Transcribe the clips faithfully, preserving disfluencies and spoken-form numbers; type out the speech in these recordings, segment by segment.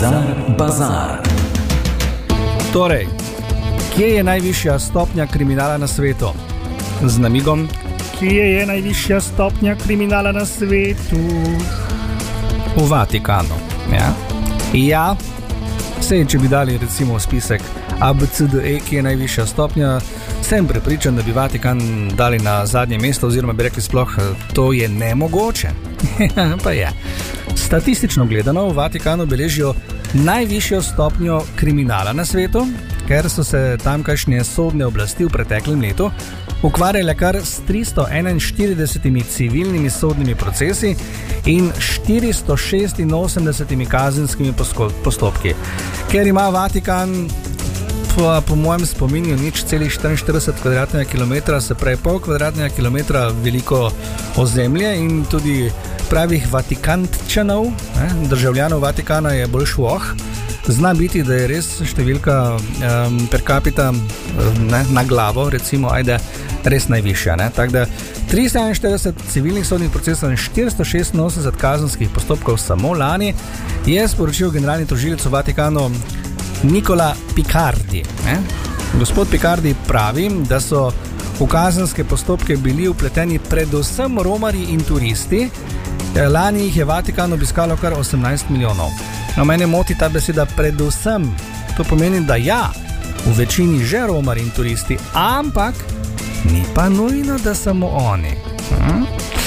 Bizar Bazar. Torej, kje je najvišja stopnja kriminala na svetu? Z namigom, kje je najvišja stopnja kriminala na svetu? V Vatikanu. Ja, ja. Sej, če bi dali recimo spisek A B C D E, ki je najvišja stopnja, sem prepričan, da bi Vatikan dali na zadnje mesto, oziroma bi rekli sploh, to je nemogoče. Pa je. Statistično gledano v Vatikanu beležijo najvišjo stopnjo kriminala na svetu, ker so se tamkajšnje sodne oblasti v preteklem letu ukvarjale kar s tristo enainštiridesetimi civilnimi sodnimi procesi in štiristo šestinosemdesetimi kazenskimi postopki. Ker ima Vatikan po, po mojem spominju nič celih štiriinštirideset kvadratnega kilometra, se pravi pol kvadratnega kilometra veliko ozemlje in tudi pravih Vatikantčanov, ne, državljanov Vatikana je bolj švoh. Zna biti, da je res številka um, per capita ne, na glavo, recimo, ajde, res najvišja. Tako da tristo enainštirideset civilnih sodnih procesov in štiristo šestinosemdeset kazenskih postopkov samo lani je sporočil generalni tožilec v Vatikanu Nicola Picardi. Ne? Gospod Picardi pravi, da so v kazenske postopke bili vpleteni predvsem romarji in turisti. Lani jih je Vatikan obiskalo kar osemnajst milijonov. No, mene moti ta beseda predvsem. To pomeni, da ja, v večini že romarji in turisti, ampak ni pa nujno, da samo oni. Hm?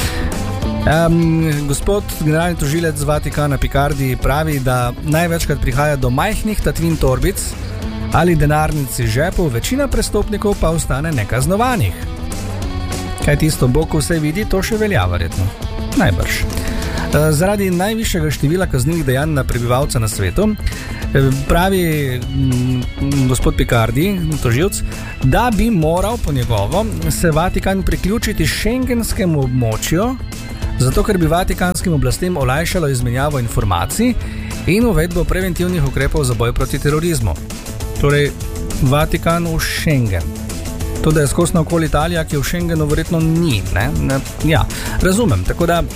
Um, gospod generalni tožilec z Vatikana Picardi pravi, da največkrat prihaja do majhnih tatvin torbic ali denarnic iz žepov, večina prestopnikov pa ostane nekaznovanih. Kaj tisto Bog vse vidi, to še velja verjetno. Najbrž. Zaradi najvišjega števila kaznivih dejanj na prebivalca na svetu, pravi gospod Picardi, tožilec, da bi moral po njegovo se Vatikan priključiti šengenskemu območju, zato ker bi vatikanskim oblastem olajšalo izmenjavo informacij in uvedbo preventivnih ukrepov za boj proti terorizmu. Torej, Vatikan v Schengen. To, da je skosno okoli Italija, ki v Schengenu verjetno ni. Ne? Ne? Ja, razumem. Tako da,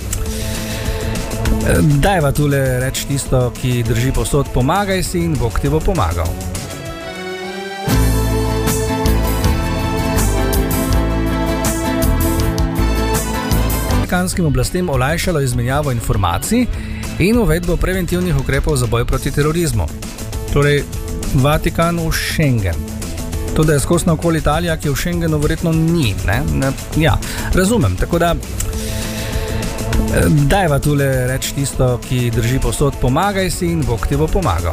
dajva tule reči tisto, ki drži povsod, pomagaj si in Bog ti bo pomagal. Vatikanskim oblastem olajšalo izmenjavo informacij in uvedbo preventivnih ukrepov za boj proti terorizmu. Torej, Vatikan v Schengen. To, da je skosno okoli Italija, ki v Schengenu verjetno ni. Ne? Ne? Ja, razumem. Tako da, dajva tule reči tisto, ki drži povsod, pomagaj si in Bog ti bo pomagal.